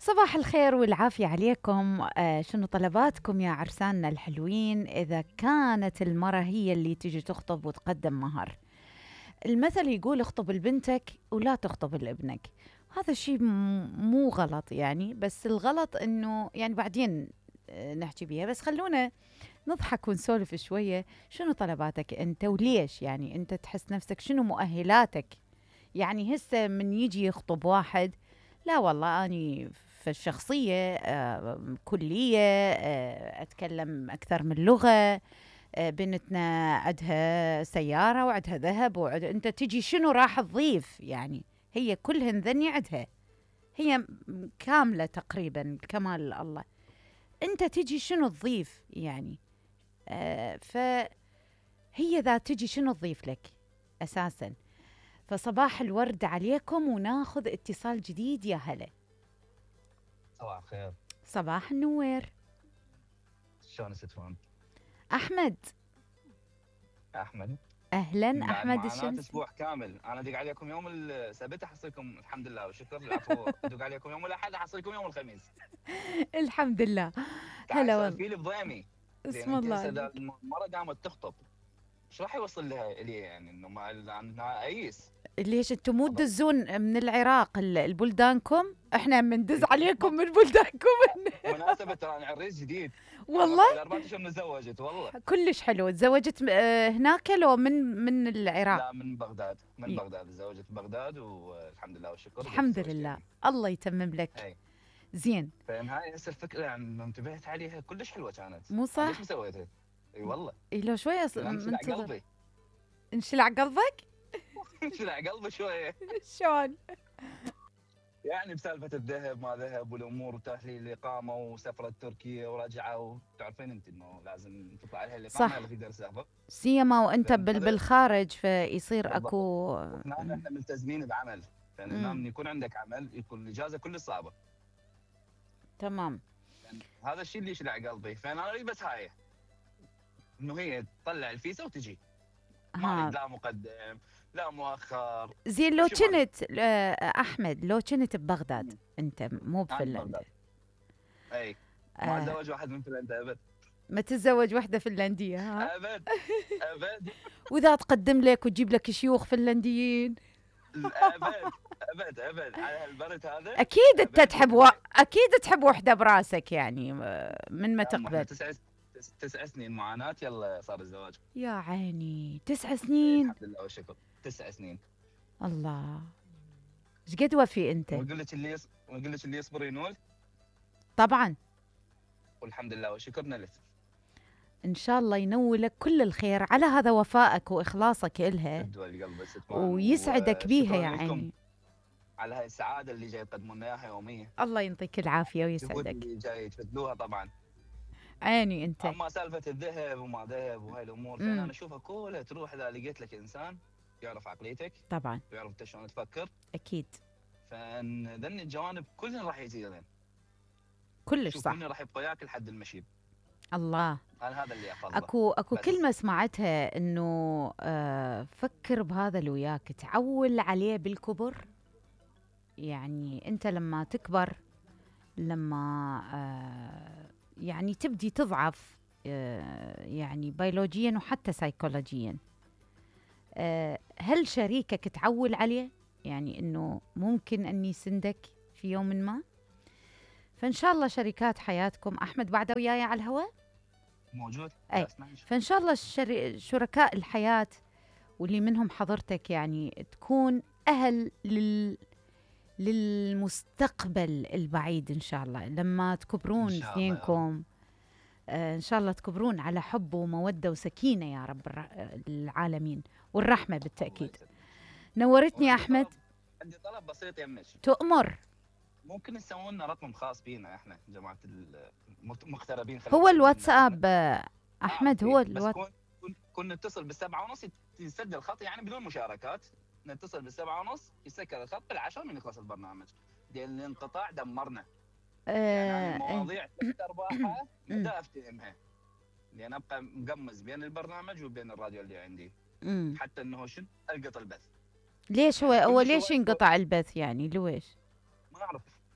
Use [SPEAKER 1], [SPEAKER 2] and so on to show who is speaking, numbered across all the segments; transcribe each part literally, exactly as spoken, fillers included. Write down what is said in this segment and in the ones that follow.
[SPEAKER 1] صباح الخير والعافية عليكم. آه شنو طلباتكم يا عرساننا الحلوين؟ إذا كانت المرة هي اللي تيجي تخطب وتقدم مهر، المثل يقول اخطب لبنتك ولا تخطب لابنك. هذا الشيء م- مو غلط يعني، بس الغلط انه يعني بعدين آه، نحكي بيها. بس خلونا نضحك ونسولف شوية. شنو طلباتك انت وليش؟ يعني انت تحس نفسك شنو مؤهلاتك؟ يعني هسه من يجي يخطب واحد، لا والله أني في الشخصية آه، كلية، آه، أتكلم أكثر من لغة، آه، بنتنا عندها سيارة وعندها ذهب وعد... أنت تجي شنو راح تضيف؟ يعني هي كلهن ذني عندها، هي م- كاملة تقريبا كمال الله. أنت تجي شنو تضيف يعني؟ آه فهي ذا تجي شنو تضيف لك أساساً. فصباح الورد عليكم وناخذ اتصال جديد. يا هلا.
[SPEAKER 2] صباح الخير.
[SPEAKER 1] صباح النوير.
[SPEAKER 2] شلون تسوون؟
[SPEAKER 1] أحمد.
[SPEAKER 2] احمد.
[SPEAKER 1] أهلا
[SPEAKER 2] بعد
[SPEAKER 1] أحمد
[SPEAKER 2] معاناة
[SPEAKER 1] الشمسي.
[SPEAKER 2] اسبوع كامل انا ادق عليكم يوم السبت احصلكم الحمد لله والشكر العفو، ادق عليكم يوم الاحد احصلكم يوم الخميس.
[SPEAKER 1] الحمد لله.
[SPEAKER 2] قاعد
[SPEAKER 1] هلا والله.
[SPEAKER 2] اسولفي لي بضيمي. زين
[SPEAKER 1] اسم
[SPEAKER 2] انت
[SPEAKER 1] الله
[SPEAKER 2] هسه اذا
[SPEAKER 1] عليك.
[SPEAKER 2] المره قامت تخطب ايش راح يوصل لها الي؟ يعني انه ما انا ايس.
[SPEAKER 1] ليش انتم مو
[SPEAKER 2] أضل-
[SPEAKER 1] تدزون من العراق ال- البلدانكم؟ احنا بندز عليكم
[SPEAKER 2] بالضبط.
[SPEAKER 1] من بلدانكم.
[SPEAKER 2] مناسبة ترى انا عريس جديد. انا
[SPEAKER 1] والله
[SPEAKER 2] الى اربع اشهر متزوجت والله.
[SPEAKER 1] كلش حلو. تزوجت آه، هناك لو من من العراق؟
[SPEAKER 2] لا من بغداد، من
[SPEAKER 1] ي-
[SPEAKER 2] بغداد تزوجت في بغداد والحمد لله والشكر قدرت
[SPEAKER 1] الحمد
[SPEAKER 2] تزوجت
[SPEAKER 1] لله.
[SPEAKER 2] يعني.
[SPEAKER 1] الله يتمم لك.
[SPEAKER 2] اي.
[SPEAKER 1] زين.
[SPEAKER 2] فاهم؟ هاي هسه الفكره يعني لما انتبهت عليها كلش حلوه كانت.
[SPEAKER 1] مو
[SPEAKER 2] انا ليش
[SPEAKER 1] صح؟
[SPEAKER 2] ما سويتها؟ اي والله.
[SPEAKER 1] إيه لو شوية ص-
[SPEAKER 2] لان انشلع
[SPEAKER 1] منتظر.
[SPEAKER 2] قلبي.
[SPEAKER 1] انشلع قلبك؟
[SPEAKER 2] انشلع قلبي شويه.
[SPEAKER 1] شلون؟
[SPEAKER 2] يعني بسالفه الذهب ما ذهب والامور وتحليل الاقامه وسفره تركيا ورجعه، وتعرفين انت انه لازم تطلع عليها الاقامه
[SPEAKER 1] صح.
[SPEAKER 2] يلا تقدر تسافر.
[SPEAKER 1] سيما وانت
[SPEAKER 2] فمن
[SPEAKER 1] بال-
[SPEAKER 2] هذا
[SPEAKER 1] بالخارج فيصير
[SPEAKER 2] بالضبط.
[SPEAKER 1] اكو.
[SPEAKER 2] وهنا احنا ملتزمين بعمل، لان هنا
[SPEAKER 1] امم
[SPEAKER 2] من يكون عندك عمل يكون الاجازه كلش صعبه.
[SPEAKER 1] تمام.
[SPEAKER 2] يعني هذا الشيء اللي يشلع قلبي، فانا اريد بس هاي انه هي تطلع الفيزا وتجي. ما اريد
[SPEAKER 1] ها.
[SPEAKER 2] لا مقدم لا مؤخر.
[SPEAKER 1] زين لو
[SPEAKER 2] كل شيء ما اريد.
[SPEAKER 1] كنت آه، احمد، لو كنت ببغداد انت مو
[SPEAKER 2] انا
[SPEAKER 1] بفنلندا.
[SPEAKER 2] ببغداد. اي. ما
[SPEAKER 1] آه
[SPEAKER 2] اتزوج واحد من فنلندا ابد.
[SPEAKER 1] ما تتزوج وحده فنلنديه ها؟
[SPEAKER 2] ابد. ابد.
[SPEAKER 1] واذا تقدم لك وتجيب لك شيوخ فنلنديين؟
[SPEAKER 2] ابد. ابد ابد على هالبرد هذا.
[SPEAKER 1] اكيد انت
[SPEAKER 2] ابد
[SPEAKER 1] تحب و...
[SPEAKER 2] وابد.
[SPEAKER 1] اكيد تحب وحده براسك يعني آه، من ما
[SPEAKER 2] يا أم احنا
[SPEAKER 1] تقبل.
[SPEAKER 2] تسع تس- تسع سنين معاناه يلا صار الزواج.
[SPEAKER 1] يا عيني تسع
[SPEAKER 2] اي
[SPEAKER 1] سنين.
[SPEAKER 2] الحمد لله والشكر. تسع سنين.
[SPEAKER 1] الله. ايش قد وفي انت؟
[SPEAKER 2] واقول لك اللي يص... واقول لك اللي يصبر ينول.
[SPEAKER 1] طبعا.
[SPEAKER 2] والحمد لله والشكر نلت.
[SPEAKER 1] إن شاء الله ينولك كل الخير على هذا وفائك وإخلاصك إلها،
[SPEAKER 2] الدول قلب ستمان،
[SPEAKER 1] ويسعدك بيها يا
[SPEAKER 2] وشكرا لكم
[SPEAKER 1] عيني.
[SPEAKER 2] على هاي السعاده اللي جاي تقدمون لنا اياها يوميا.
[SPEAKER 1] الله ينطيك العافية
[SPEAKER 2] الجهود
[SPEAKER 1] ويسعدك.
[SPEAKER 2] اللي جاي تبذلوها طبعا.
[SPEAKER 1] عيني أنت.
[SPEAKER 2] اما سالفه الذهب وما ذهب وهاي الامور فانا
[SPEAKER 1] امم
[SPEAKER 2] انا اشوفها كلها تروح اذا لقيت لك انسان يعرف عقليتك
[SPEAKER 1] طبعا.
[SPEAKER 2] ويعرف انت شلون تفكر.
[SPEAKER 1] أكيد.
[SPEAKER 2] فان ذني الجوانب كلهن راح يزيدن.
[SPEAKER 1] كلش
[SPEAKER 2] شوف
[SPEAKER 1] صح.
[SPEAKER 2] مني راح يبقى وياك لحد المشيب.
[SPEAKER 1] الله.
[SPEAKER 2] انا هذا اللي افضله.
[SPEAKER 1] أكو أكو
[SPEAKER 2] بس
[SPEAKER 1] كلمة سمعتها إنه آه فكر بهذا اللي وياك، تعول عليه بالكبر. يعني أنت لما تكبر، لما آه يعني تبدي تضعف، آه يعني بيولوجيا وحتى سيكولوجيا، آه، هل شريكك تعول عليه؟ يعني انه ممكن اني سندك في يوم ما. فان شاء الله شركات حياتكم. احمد بعده وياي على الهواء.
[SPEAKER 2] موجود
[SPEAKER 1] اي.
[SPEAKER 2] لا اسمعش.
[SPEAKER 1] فان شاء الله الشر... شركاء الحياه واللي منهم حضرتك يعني تكون اهل لل للمستقبل البعيد ان شاء الله، لما
[SPEAKER 2] ان
[SPEAKER 1] تكبرون
[SPEAKER 2] شاء الله يا رب.
[SPEAKER 1] اثنينكم. آه، ان شاء الله تكبرون على حب وموده وسكينه يا رب الر- العالمين، والرحمه
[SPEAKER 2] الله
[SPEAKER 1] بالتاكيد.
[SPEAKER 2] يسلمك.
[SPEAKER 1] نورتني يا
[SPEAKER 2] وعندي
[SPEAKER 1] احمد.
[SPEAKER 2] طلب. عندي طلب بسيط يمك.
[SPEAKER 1] تؤمر.
[SPEAKER 2] ممكن تسوون لنا رقم خاص بينا احنا جماعه المغتربين خلينا
[SPEAKER 1] هو
[SPEAKER 2] نسميهم احنا.
[SPEAKER 1] الواتساب آه،
[SPEAKER 2] اعرف
[SPEAKER 1] احمد هو
[SPEAKER 2] فيه بس
[SPEAKER 1] الوات...
[SPEAKER 2] كون كون كون نتصل بالسبعة ونص يت- يسجل الخط يعني بدون مشاركات. نتصل بالسبعة ونص يسكر الخط بالعشرة من يخلص البرنامج. لان الانقطاع دمرنا. يعني انا
[SPEAKER 1] آه إيه.
[SPEAKER 2] المواضيع تحت ارباحها
[SPEAKER 1] أمم،
[SPEAKER 2] مدى افتهمها. لان ابقى مقمز بين البرنامج وبين الراديو اللي عندي.
[SPEAKER 1] أمم.
[SPEAKER 2] حتى انه شن القط البث.
[SPEAKER 1] ليش هو
[SPEAKER 2] يعني
[SPEAKER 1] هو
[SPEAKER 2] كل
[SPEAKER 1] ليش
[SPEAKER 2] شوي
[SPEAKER 1] ينقطع البث يعني لويش؟
[SPEAKER 2] ما اعرف.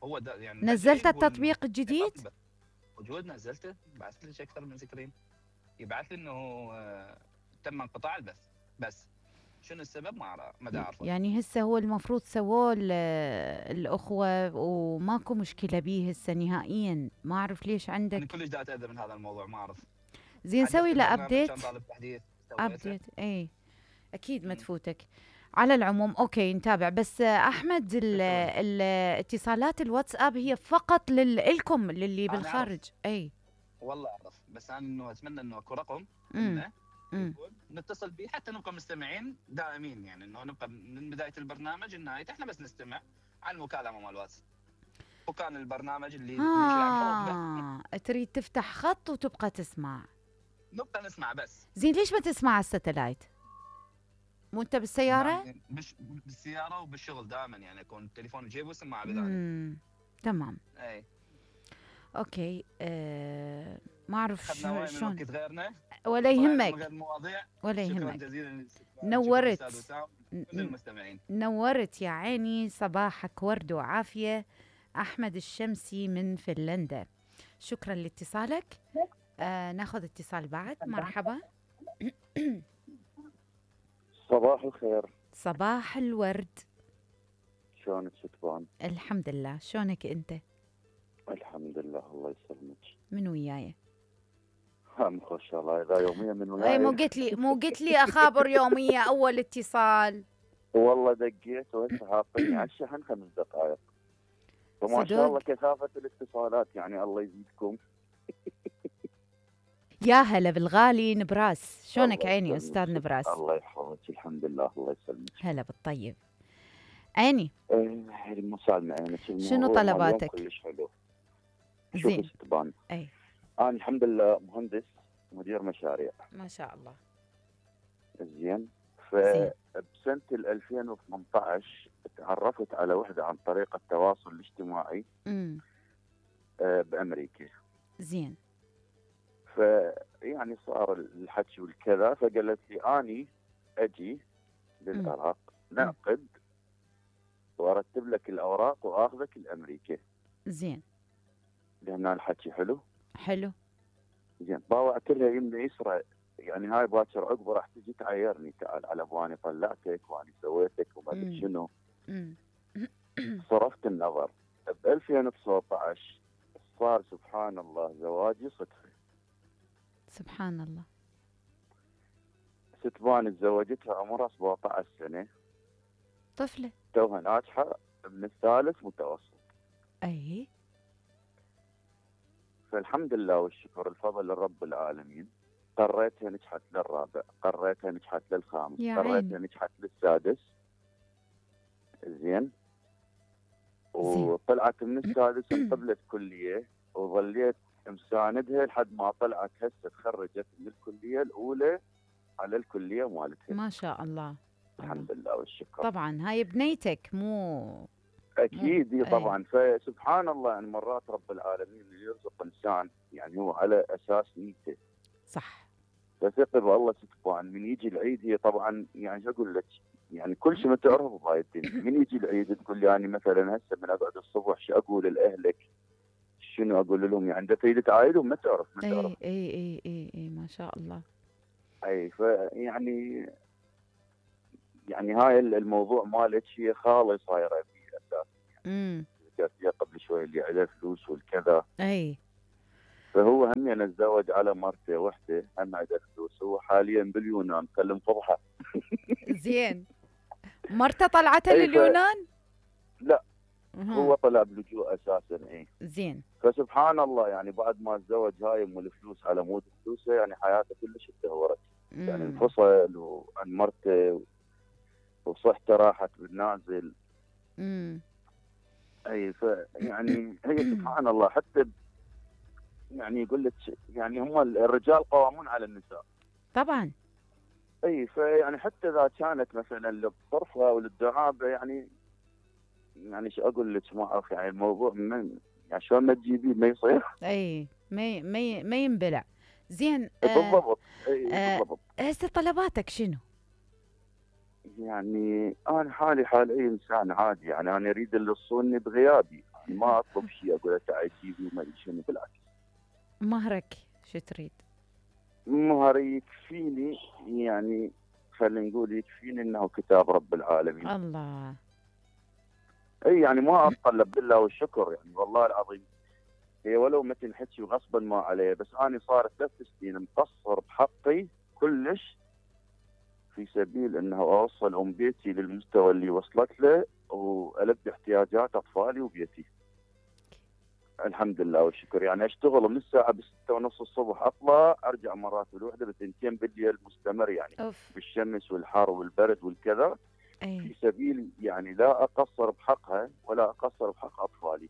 [SPEAKER 2] هو ده يعني
[SPEAKER 1] نزلت التطبيق الجديد؟
[SPEAKER 2] موجود، نزلته، بعثت لك اكثر من سكرين يبعث لي انه آه تم انقطاع البث، بس شنو السبب ما اعرف، ما اعرفه.
[SPEAKER 1] يعني هسه هو المفروض سووه الاخوه وماكو مشكله به هسه نهائيا، ما اعرف ليش
[SPEAKER 2] انا
[SPEAKER 1] عندك.
[SPEAKER 2] كلش دا اتاذى من هذا الموضوع، ما اعرف.
[SPEAKER 1] زين سوي له ابديت.
[SPEAKER 2] كان طالب تحديث،
[SPEAKER 1] ابديت اي اكيد ما تفوتك. على العموم اوكي نتابع. بس احمد الاتصالات الواتساب هي فقط لكم للي بالخارج؟ اي
[SPEAKER 2] والله اعرف، بس انا انه اتمنى انه اكو رقم
[SPEAKER 1] انه
[SPEAKER 2] نتصل به حتى نبقى مستمعين دائمين، يعني انه نبقى من بدايه البرنامج لنهايته احنا بس نستمع على المكالمه مال الواتس، وكان البرنامج اللي
[SPEAKER 1] آه تريد تفتح خط وتبقى تسمع،
[SPEAKER 2] نبقى نسمع بس.
[SPEAKER 1] زين ليش ما تسمع على الستلايت؟ مو انت بالسياره؟
[SPEAKER 2] يعني بش بالسياره وبالشغل دائما، يعني اكون التليفون بجيبي واسمع بذاني.
[SPEAKER 1] تمام.
[SPEAKER 2] اي
[SPEAKER 1] اوكي. أه ما اعرف
[SPEAKER 2] شلون شلون وقت غيرنا
[SPEAKER 1] ولا يهمك،
[SPEAKER 2] غير المواضيع
[SPEAKER 1] ولا يهمك.
[SPEAKER 2] شكرا جزيلا،
[SPEAKER 1] نورت
[SPEAKER 2] كل المستمعين،
[SPEAKER 1] نورت يا عيني، صباحك ورد وعافيه. احمد الشمسي من فنلندا، شكرا لاتصالك. آه ناخذ اتصال بعد. مرحبا.
[SPEAKER 3] صباح الخير.
[SPEAKER 1] صباح الورد.
[SPEAKER 3] شلونك ستبان؟
[SPEAKER 1] الحمد لله، شلونك انت؟
[SPEAKER 3] الحمد لله الله يسلمك.
[SPEAKER 1] من وياي؟
[SPEAKER 3] ما شاء الله، اذا يوميا من وياي.
[SPEAKER 1] اي مو قلت لي مو قلت لي اخابر يوميه اول اتصال.
[SPEAKER 3] والله دقيت وهسه حاطيني على الشحن خمس دقائق. فما شاء الله كثافه الاتصالات، يعني الله يزيدكم.
[SPEAKER 1] يا هلا بالغالي نبراس، شلونك عيني استاذ نبراس؟
[SPEAKER 3] الله يحفظك، الحمد لله الله يسلمك.
[SPEAKER 1] هلا بالطيب عيني.
[SPEAKER 3] ايه مساعدنا عينك.
[SPEAKER 1] شنو طلباتك؟
[SPEAKER 3] كلش حلو.
[SPEAKER 1] زين.
[SPEAKER 3] ستبان.
[SPEAKER 1] اي
[SPEAKER 3] انا الحمد لله مهندس مدير مشاريع.
[SPEAKER 1] ما شاء الله.
[SPEAKER 3] زين. فبسنه ألفين وثمانية عشر تعرفت على وحده عن طريق التواصل الاجتماعي
[SPEAKER 1] امم
[SPEAKER 3] آه بامريكا.
[SPEAKER 1] زين.
[SPEAKER 3] فيعني صار الحكي والكذا، فقالت لي اني اجي للعراق نعقد وارتب لك الاوراق واخذك لامريكا.
[SPEAKER 1] زين.
[SPEAKER 3] لان الحكي حلو.
[SPEAKER 1] حلو.
[SPEAKER 3] زين. باوعت لها يمنى يسرى، يعني هاي باكر عقبه راح تجي تعايرني، تعال على ابواني طلعتك واني سويتك وما ادري شنو. صرفت النظر. ب ألفين وتسعة عشر صار سبحان الله زواجي صدفه.
[SPEAKER 1] سبحان الله.
[SPEAKER 3] ستبان تزوجتها عمرها سبعة عشر سنه.
[SPEAKER 1] طفله.
[SPEAKER 3] توها ناجحه من الثالث متوسط.
[SPEAKER 1] اي.
[SPEAKER 3] فالحمد لله والشكر الفضل لرب العالمين. قريتها نجحت للرابع، قريتها نجحت للخامس، قريتها نجحت للسادس. زين. وطلعت من السادس قبلت كليه وظليت مساندها لحد ما طلعت هسه تخرجت من الكليه الاولى على الكليه مالتها.
[SPEAKER 1] ما شاء الله.
[SPEAKER 3] الحمد لله والشكر.
[SPEAKER 1] طبعا هاي بنيتك مو
[SPEAKER 3] اكيد مو... طبعا. فسبحان الله يعني مرات رب العالمين اللي يرزق انسان يعني هو على اساس نيته.
[SPEAKER 1] صح.
[SPEAKER 3] فثق بالله ستبان. من يجي العيد هي طبعا يعني شو اقول لك، يعني كل شيء ما تعرفه بهاي الدنيا. من يجي العيد تقول لي يعني مثلا هسه من اقعد الصبح شو اقول لاهلك، شنو اقول لهم، يعني اذا تريد تعايدهم ما تعرف ما تعرف.
[SPEAKER 1] اي اي اي اي اي ما شاء الله.
[SPEAKER 3] اي فيعني يعني هاي الموضوع مالك هي خالص صايره في اساس.
[SPEAKER 1] امم
[SPEAKER 3] يعني قبل شوي اللي عليه فلوس والكذا.
[SPEAKER 1] اي.
[SPEAKER 3] فهو هم يعني تزوج على مرته وحده هم عنده فلوس، هو حاليا باليونان كلم فضحه.
[SPEAKER 1] زين. مرته طلعتها لليونان؟
[SPEAKER 3] لا هو طلع بلجوء اساسا. اي.
[SPEAKER 1] زين.
[SPEAKER 3] فسبحان الله يعني بعد ما تزوج هاي ام الفلوس على مود فلوسه يعني حياته كلش تدهورت. يعني انفصل وعن مرته وصحته راحت بالنازل.
[SPEAKER 1] امم
[SPEAKER 3] اي فيعني هي سبحان الله حتى يعني يقول لك يعني هم الرجال قوامون على النساء.
[SPEAKER 1] طبعا.
[SPEAKER 3] اي فيعني حتى اذا كانت مثلا للطرفه او للدعابه يعني يعني شو اقول لك ما اعرف يعني الموضوع من يعني شلون ما تجيبيه ما يصير.
[SPEAKER 1] اي ما ما ما ينبلع. زين.
[SPEAKER 3] بالضبط. اي
[SPEAKER 1] آه
[SPEAKER 3] بالضبط.
[SPEAKER 1] هسه طلباتك شنو؟
[SPEAKER 3] يعني انا حالي حال اي انسان عادي، يعني انا اريد اللي يصونني بغيابي. يعني ما اطلب شيء اقول له تعال جيبي وما ادري شنو، بالعكس.
[SPEAKER 1] مهرك شو تريد؟
[SPEAKER 3] مهري يكفيني، يعني خلينا نقول يكفيني انه كتاب رب العالمين.
[SPEAKER 1] الله.
[SPEAKER 3] اي يعني ما اتطلب بالله والشكر، يعني والله العظيم هي ولو ما تنحكي وغصبا ما عليه، بس انا صارت ثلاث سنين مقصر بحقي كلش في سبيل انه اوصل ام بيتي للمستوى اللي وصلت له والبي احتياجات اطفالي وبيتي. الحمد لله والشكر. يعني اشتغل من الساعه بستة ونص الصبح اطلع ارجع مرات الوحده بثنتين بالليل مستمر، يعني
[SPEAKER 1] أوف.
[SPEAKER 3] بالشمس والحر والبرد والكذا.
[SPEAKER 1] أي.
[SPEAKER 3] في سبيل يعني لا اقصر بحقها ولا اقصر بحق اطفالي.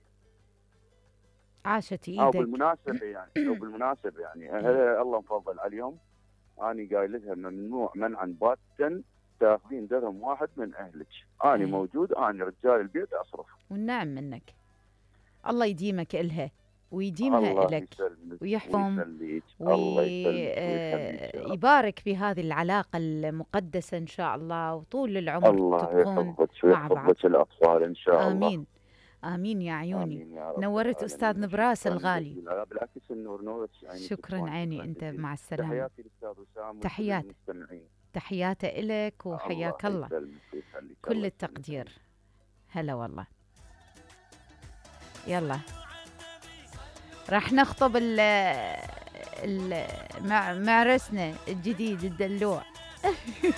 [SPEAKER 1] عاشت
[SPEAKER 3] او
[SPEAKER 1] ايدك.
[SPEAKER 3] بالمناسبه يعني او بالمناسبه يعني أهل الله مفضل عليهم، انا قايل لها ممنوع منعا باتا تاخذين درهم واحد من اهلك، انا
[SPEAKER 1] أي.
[SPEAKER 3] موجود، انا رجال البيت اصرف.
[SPEAKER 1] والنعم منك. الله يديمك إلها ويديمها
[SPEAKER 3] الله
[SPEAKER 1] إلك
[SPEAKER 3] يسلمك
[SPEAKER 1] ويحفظ
[SPEAKER 3] ويخليك، الله يسلمك ويخليك يا رب.
[SPEAKER 1] ويبارك في هذه العلاقة المقدسة إن شاء الله، وطول العمر
[SPEAKER 3] الله
[SPEAKER 1] تبقون
[SPEAKER 3] يحفظك
[SPEAKER 1] مع بعض.
[SPEAKER 3] ويحفظك الاطفال ان شاء الله.
[SPEAKER 1] آمين آمين يا عيوني.
[SPEAKER 3] امين يا رب
[SPEAKER 1] نورت
[SPEAKER 3] العالمين.
[SPEAKER 1] أستاذ نبراس
[SPEAKER 3] شكراً
[SPEAKER 1] الغالي.
[SPEAKER 3] جزيلاً. لا بالعكس النور نورك يعني.
[SPEAKER 1] شكرا عيني أنت، مع السلامة.
[SPEAKER 3] تحياتي للاستاذ وسام
[SPEAKER 1] تحيات
[SPEAKER 3] وكل المستمعين.
[SPEAKER 1] تحياتي إلك وحياك الله.
[SPEAKER 3] الله يسلمك ويخليك.
[SPEAKER 1] كل
[SPEAKER 3] الله
[SPEAKER 1] التقدير.
[SPEAKER 3] يسلمك.
[SPEAKER 1] هلا والله. يلا راح نخطب ال ال مع معرسنا الجديد الدلوع.